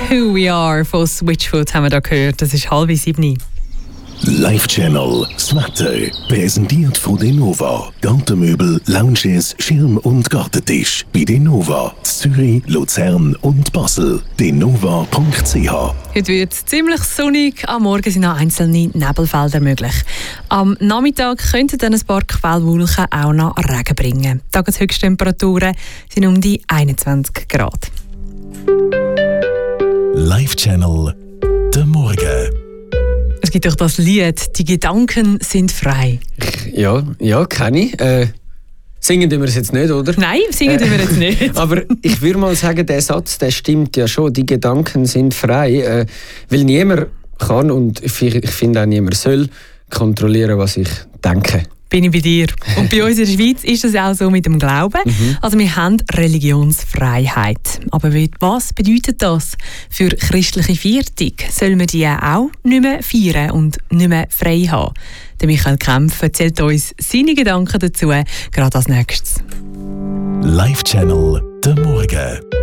Who We Are von Switchfoot haben wir da gehört. Das ist 6:30. Live-Channel, das Wetter, präsentiert von Denova. Gartenmöbel, Lounges, Schirm- und Gartentisch. Bei Denova, Zürich, Luzern und Basel. denova.ch. Heute wird es ziemlich sonnig, am Morgen sind noch einzelne Nebelfelder möglich. Am Nachmittag könnten dann ein paar Quellwolken auch noch Regen bringen. Die Tageshöchsttemperaturen sind um die 21 Grad. Live-Channel, der Morgen. Es gibt doch das Lied «Die Gedanken sind frei». Ja, kenne ich. Singen wir es jetzt nicht, oder? Nein, singen wir jetzt nicht. Aber ich würde mal sagen, der Satz, der stimmt ja schon. Die Gedanken sind frei. Weil niemand kann und ich finde auch niemand soll kontrollieren, was ich denke. Bin ich bei dir. Und bei uns in der Schweiz ist das auch so mit dem Glauben. Also wir haben Religionsfreiheit. Aber was bedeutet das für christliche Viertung? Sollen wir die auch nicht mehr feiern und nicht mehr frei haben? Der Michael Kempf erzählt uns seine Gedanken dazu, gerade als nächstes. Live-Channel, der Morgen.